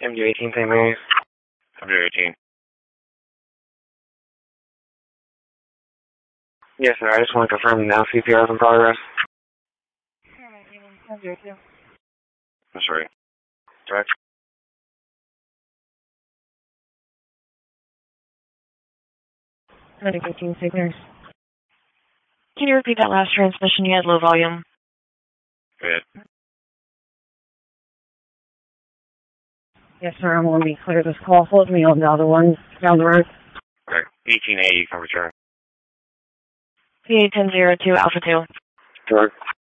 MD18, St. Mary's. MD18. Yes, sir. I just want to confirm now CPR is in progress. That's right. Direct. 15, St. Mary's. Can you repeat that last transmission? You had low volume. Good. Yes, sir. I'm going to be clear this call. Hold me on the other one down the road. Okay. 1880, can return. PA 1002, Alpha 2. Direct.